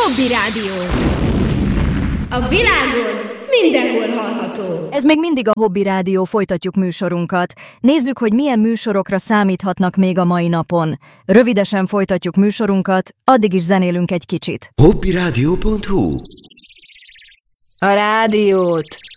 Hobby Rádió. A világon mindenhol hallható. Ez még mindig a Hobby Rádió, folytatjuk műsorunkat. Nézzük, hogy milyen műsorokra számíthatnak még a mai napon. Rövidesen folytatjuk műsorunkat, addig is zenélünk egy kicsit. hobbyradio.hu. A rádiót